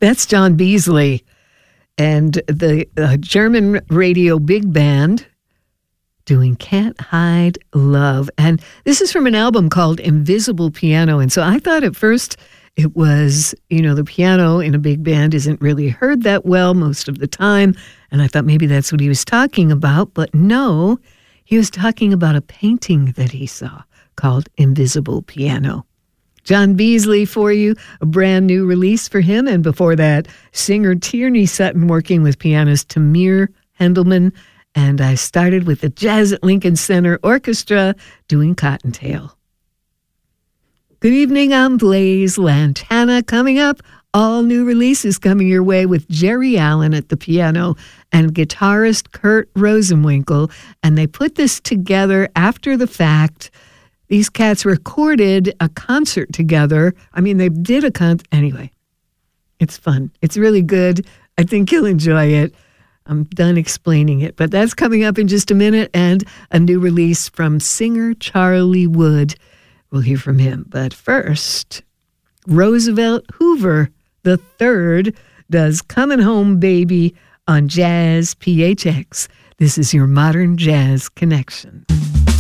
That's John Beasley and the German radio big band doing Can't Hide Love. And this is from an album called Invisible Piano. And so I thought at first it was, the piano in a big band isn't really heard that well most of the time. And I thought maybe that's what he was talking about. But no, he was talking about a painting that he saw called Invisible Piano. John Beasley for you, a brand new release for him. And before that, singer Tierney Sutton working with pianist Tamir Hendelman. And I started with the Jazz at Lincoln Center Orchestra doing Cottontail. Good evening, I'm Blaze Lantana. Coming up, all new releases coming your way with Jerry Allen at the piano and guitarist Kurt Rosenwinkel. And they put this together after the fact. These cats recorded a concert together. They did a concert. Anyway, it's fun. It's really good. I think you'll enjoy it. I'm done explaining it, but that's coming up in just a minute, and a new release from singer Charlie Wood. We'll hear from him. But first, Roosevelt Hoover III does Coming Home Baby on Jazz PHX. This is your Modern Jazz Connection.